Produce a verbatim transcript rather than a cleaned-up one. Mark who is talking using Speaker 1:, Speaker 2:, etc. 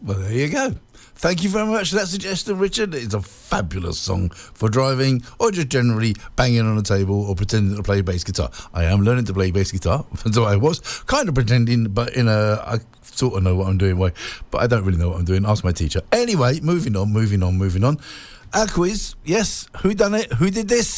Speaker 1: Well, there you go. Thank you very much for that suggestion, Richard. It's a fabulous song for driving or just generally banging on a table or pretending to play bass guitar. I am learning to play bass guitar, so I was kind of pretending, but in a I sort of know what I'm doing way, but I don't really know what I'm doing. Ask my teacher. Anyway, moving on, moving on, moving on. Our quiz, yes, who done it? Who did this?